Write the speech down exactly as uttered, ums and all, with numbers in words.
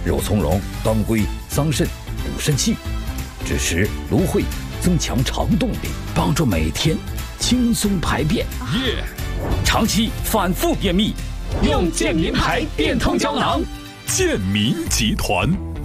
肉苁蓉、当归、桑葚补肾气，枳实、芦荟增强肠动力，帮助每天轻松排便。 耶！ 长期反复便秘，用健民牌变通胶囊。 健民集团。